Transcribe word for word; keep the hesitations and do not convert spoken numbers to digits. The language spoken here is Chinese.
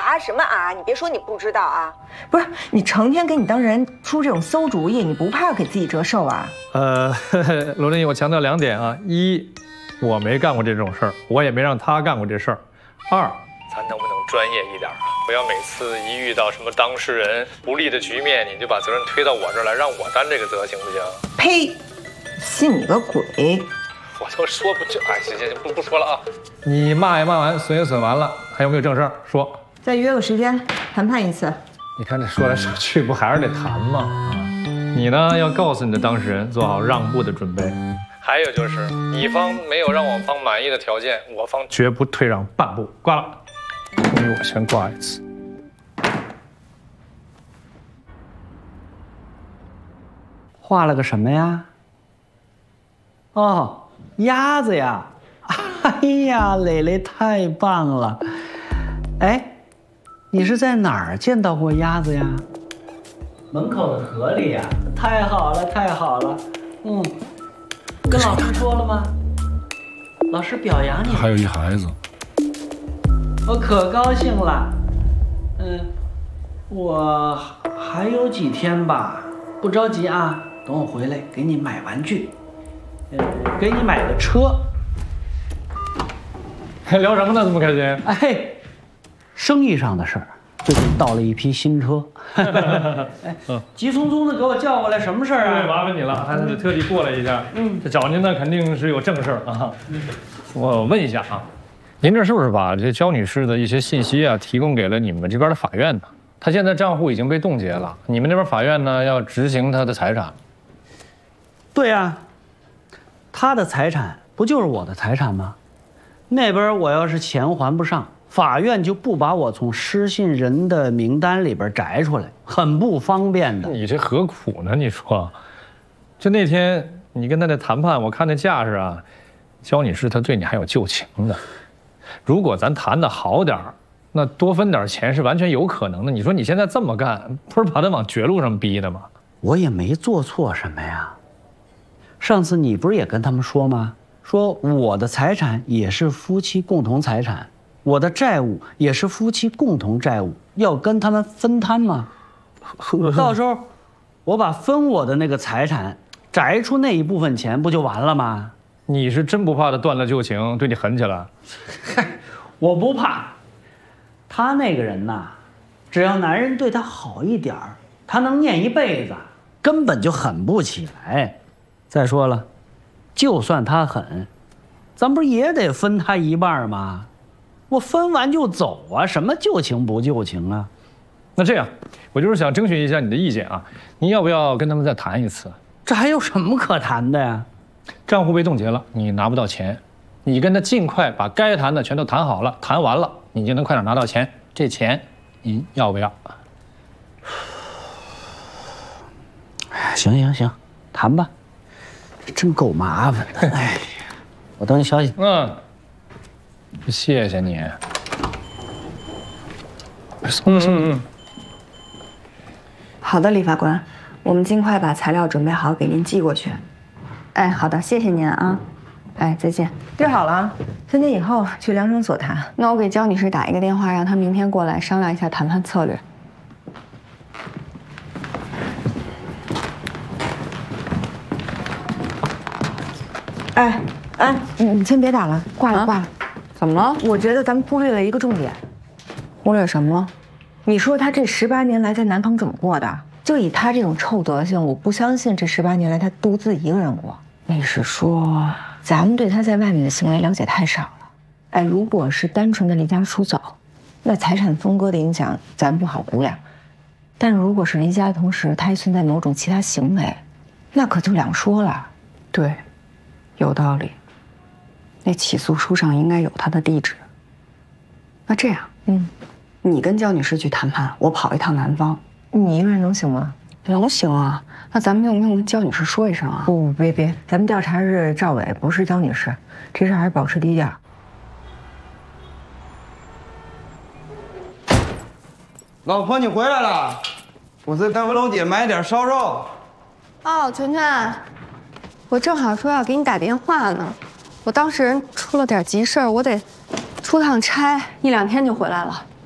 啊什么啊？你别说你不知道啊！ 不是你成天给你当事人出这种馊主意，你不怕给自己折寿啊？ 呃，罗琳，我强调两点啊：一，我没干过这种事儿，我也没让他干过这事儿；二，咱能不能专业一点啊？不要每次一遇到什么当事人不利的局面，你就把责任推到我这儿来，让我担这个责，行不行？ 呸！信你个鬼！ 我都说不就哎，行行行，不不说了啊。你骂也骂完，损也损完了，还有没有正事儿？说。 再约个时间谈判一次。 你看这说来说去，不还是得谈吗？啊，你呢要告诉你的当事人做好让步的准备。还有就是，乙方没有让我方满意的条件，我方绝不退让半步。挂了，终于我先挂一次。 画了个什么呀？哦，鸭子呀！哎呀，蕾蕾太棒了！哎，你是在哪儿见到过鸭子呀？门口的河里呀！太好了，太好了！嗯，跟老师说了吗？老师表扬你。 还有一孩子。 我可高兴了。嗯，我还有几天吧，不着急啊。等我回来给你买玩具。呃，给你买个车。 还聊什么呢？这么开心？ 哎，生意上的事儿，最近到了一批新车。哎，急匆匆的给我叫过来，什么事儿啊？ 麻烦你了，还得特地过来一下。嗯，这找您呢，肯定是有正事儿啊。我问一下啊，您这是不是把这焦女士的一些信息啊提供给了你们这边的法院呢？她现在账户已经被冻结了，你们那边法院呢要执行她的财产。 对啊。他的财产不就是我的财产吗？那边我要是钱还不上，法院就不把我从失信人的名单里边摘出来，很不方便的。 你这何苦呢？你说，就那天你跟他的谈判，我看那架势啊，焦女士她对你还有旧情的。如果咱谈的好点儿，那多分点钱是完全有可能的。你说你现在这么干，不是把他往绝路上逼的吗？ 我也没做错什么呀。上次你不是也跟他们说吗？说我的财产也是夫妻共同财产，我的债务也是夫妻共同债务，要跟他们分摊吗？到时候我把分我的那个财产摘出那一部分钱，不就完了吗？ 你是真不怕他断了旧情，对你狠起来？ 我不怕。他那个人呐，只要男人对他好一点儿，他能念一辈子，根本就狠不起来。再说了，就算他狠，咱不是也得分他一半吗？我分完就走啊，什么旧情不旧情啊？ 那这样，我就是想征询一下你的意见啊，你要不要跟他们再谈一次？ 这还有什么可谈的呀？ 账户被冻结了，你拿不到钱，你跟他尽快把该谈的全都谈好了，谈完了，你就能快点拿到钱。这钱您要不要？ 行行行，谈吧。真够麻烦的，哎呀，我等你消息。 嗯，谢谢你。嗯嗯嗯。 好的，李法官，我们尽快把材料准备好，给您寄过去。哎，好的，谢谢您啊。哎，再见。 约好了啊，三天以后去量身所谈。 那我给焦女士打一个电话，让她明天过来商量一下谈判策略。 哎哎，你你先别打了，挂了、啊、挂了。 怎么了？ 我觉得咱们忽略了一个重点。 忽略什么了？ 你说他这十八年来在南方怎么过的？就以他这种臭德行，我不相信这十八年来他独自一个人过。 你是说， 咱们对他在外面的行为了解太少了？哎，如果是单纯的离家出走，那财产分割的影响咱不好估量。但如果是离家的同时，他还存在某种其他行为，那可就两说了。 对。有道理，那起诉书上应该有他的地址。那这样，嗯，你跟焦女士去谈判，我跑一趟南方。 你一个人能行吗？ 能行啊。那咱们用不用跟焦女士说一声啊？ 不不，别别，咱们调查是赵伟，不是焦女士，这事还是保持低调。 老婆，你回来了，我在大福楼姐买点烧肉。 哦，全全。我正好说要给你打电话呢，我当时出了点急事儿，我得出趟差，一两天就回来了。